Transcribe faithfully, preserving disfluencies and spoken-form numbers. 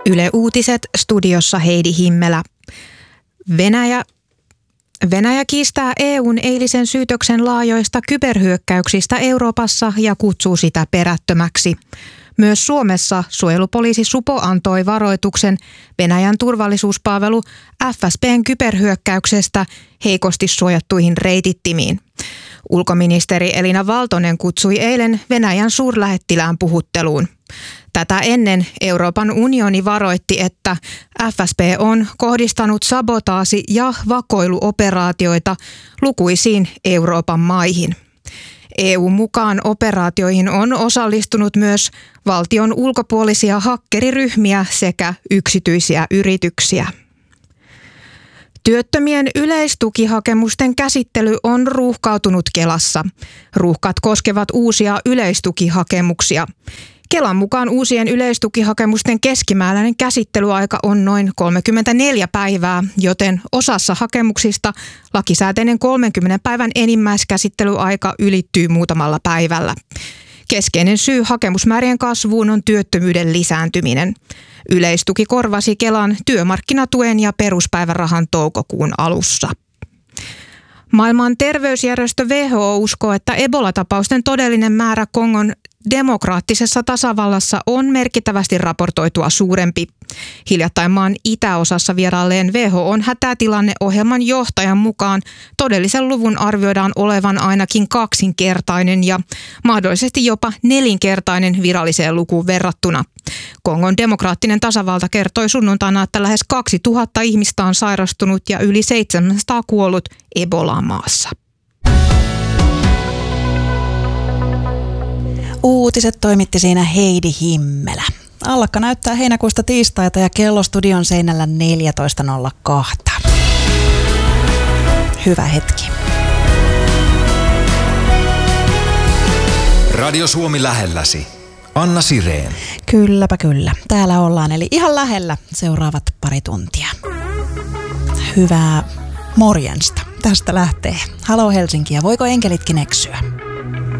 Yle Uutiset, studiossa Heidi Himmelä. Venäjä, Venäjä kiistää E U:n eilisen syytöksen laajoista kyberhyökkäyksistä Euroopassa ja kutsuu sitä perättömäksi. Myös Suomessa suojelupoliisi Supo antoi varoituksen Venäjän turvallisuuspalvelu F S B:n kyberhyökkäyksestä heikosti suojattuihin reitittimiin. Ulkoministeri Elina Valtonen kutsui eilen Venäjän suurlähettilään puhutteluun. Tätä ennen Euroopan unioni varoitti, että F S B on kohdistanut sabotaasi- ja vakoiluoperaatioita lukuisiin Euroopan maihin. E U mukaan operaatioihin on osallistunut myös valtion ulkopuolisia hakkeriryhmiä sekä yksityisiä yrityksiä. Työttömien yleistukihakemusten käsittely on ruuhkautunut Kelassa. Ruuhkat koskevat uusia yleistukihakemuksia. Kelan mukaan uusien yleistukihakemusten keskimääräinen käsittelyaika on noin kolmekymmentäneljä päivää, joten osassa hakemuksista lakisääteinen kolmenkymmenen päivän enimmäiskäsittelyaika ylittyy muutamalla päivällä. Keskeinen syy hakemusmäärien kasvuun on työttömyyden lisääntyminen. Yleistuki korvasi Kelan työmarkkinatuen ja peruspäivärahan toukokuun alussa. Maailman terveysjärjestö W H O uskoo, että Ebola-tapausten todellinen määrä Kongon demokraattisessa tasavallassa on merkittävästi raportoitua suurempi. Hiljattain maan itäosassa vieraalleen W H O:n hätätilanneohjelman johtajan mukaan todellisen luvun arvioidaan olevan ainakin kaksinkertainen ja mahdollisesti jopa nelinkertainen viralliseen lukuun verrattuna. Kongon demokraattinen tasavalta kertoi sunnuntaina, että lähes kaksituhatta ihmistä on sairastunut ja yli seitsemänsataa kuollut Ebolaan maassa. Uutiset toimitti siinä Heidi Himmelä. Allakka näyttää heinäkuusta tiistaita ja kello studion seinällä neljätoista nolla kaksi. Hyvä hetki. Radio Suomi lähelläsi. Anna Sireen. Kylläpä kyllä. Täällä ollaan, eli ihan lähellä seuraavat pari tuntia. Hyvää morjensta. Tästä lähtee. Halo Helsinki ja voiko enkelitkin eksyä?